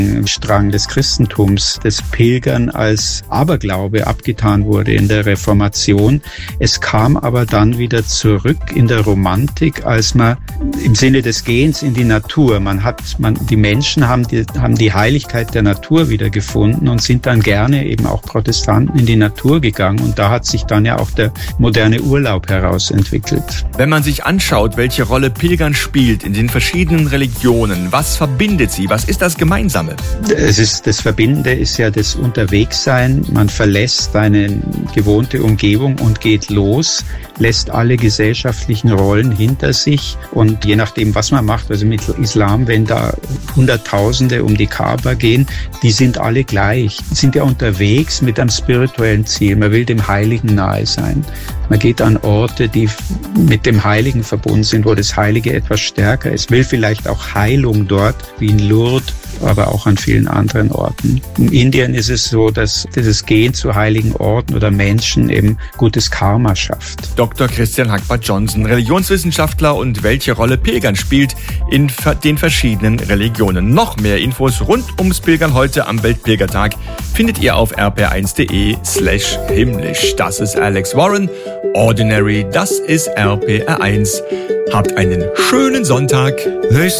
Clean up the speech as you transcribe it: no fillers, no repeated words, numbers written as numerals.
Strang des Christentums, das Pilgern als Aberglaube abgetan wurde in der Reformation. Es kam aber dann wieder zurück in der Romantik, als man im Sinne des Gehens in die Natur, die Menschen haben die Heiligkeit der Natur wieder gefunden und sind dann gerne eben auch Protestanten in die Natur gegangen. Und da hat sich dann ja auch der moderne Urlaub herausentwickelt. Wenn man sich anschaut, welche Rolle Pilgern spielt in den verschiedenen Religionen, was verbindet sie? Was ist das Gemeinsame? Das Verbindende ist ja das Unterwegssein. Man verlässt seine gewohnte Umgebung und geht los, lässt alle gesellschaftlichen Rollen hinter sich. Und je nachdem, was man macht, also mit Islam, wenn da Hunderttausende um die Kaaba gehen, die sind alle gleich. Die sind ja unterwegs mit einem spirituellen Ziel. Man will dem Heiligen nahe sein. Man geht an Orte, die mit dem Heiligen verbunden sind, wo das Heilige etwas stärker ist. Will vielleicht auch Heilung dort, wie in Lourdes, aber auch an vielen anderen Orten. In Indien ist es so, dass dieses Gehen zu heiligen Orten oder Menschen eben gutes Karma schafft. Dr. Christian Hackbart-Johnson, Religionswissenschaftler und welche Rolle Pilgern spielt in den verschiedenen Religionen. Noch mehr Infos rund ums Pilgern heute am Weltpilgertag findet ihr auf rpr1.de/himmlisch. Das ist Alex Warren. Ordinary, das ist RPR1. Habt einen schönen Sonntag.